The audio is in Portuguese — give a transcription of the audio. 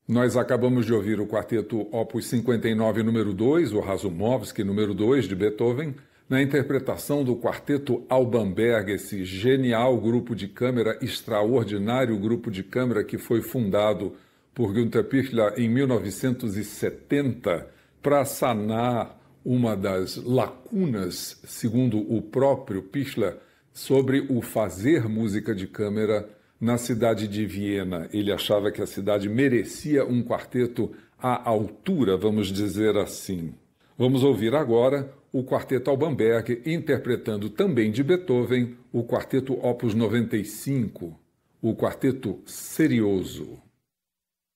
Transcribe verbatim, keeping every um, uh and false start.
Nós acabamos de ouvir o quarteto Opus cinquenta e nove, número dois, o Razumovsky, número dois, de Beethoven, na interpretação do quarteto Alban Berg, esse genial grupo de câmara, extraordinário grupo de câmara que foi fundado por Günter Pichler em mil novecentos e setenta para sanar uma das lacunas, segundo o próprio Pichler, sobre o fazer música de câmara na cidade de Viena. Ele achava que a cidade merecia um quarteto à altura, vamos dizer assim. Vamos ouvir agora o quarteto Alban Berg interpretando também de Beethoven o quarteto Opus noventa e cinco, o quarteto Serioso.